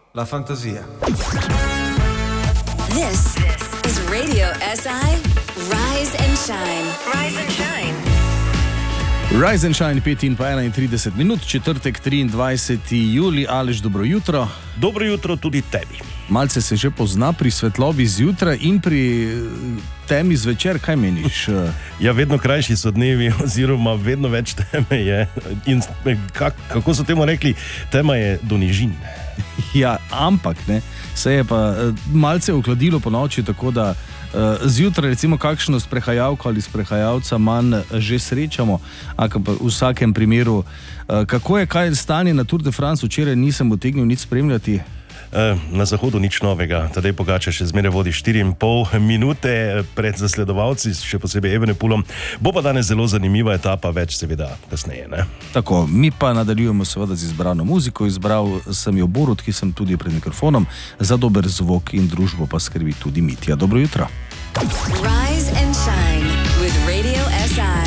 la fantasia. This is Radio SI Rise and Shine. Rise and Shine. Rise and Shine, 5 in 31 minut, četrtek 23. julij. Aleš, dobro jutro. Dobro jutro tudi tebi. Malce se že pozna pri svetlobi zjutraj in pri temi zvečer, kaj meniš? Ja, vedno krajši so dnevi, oziroma vedno več teme je. In kako so temu rekli, tema je do nižin. Ja, ampak ne, se je pa malce ohladilo po noči, tako da zjutraj recimo kakšno sprehajalko ali sprehajalca manj že srečamo, ampak v vsakem primeru, kako je kaj stanje na Tour de France, včeraj nisem utegnil nič spremljati. Na zahodu nič novega, Tadej Pogačar še zmeraj vodi 4,5 minute pred zasledovalci, še posebej Evenepoelom. Bo pa danes zelo zanimiva etapa, več seveda kasneje, ne? Tako, mi pa nadaljujemo seveda z izbrano muziko. Izbral sem jo Borut, ki sem tudi pred mikrofonom, za dober zvok in družbo pa skrbi tudi Mitja. Dobro jutro. Rise and Shine with Radio SI.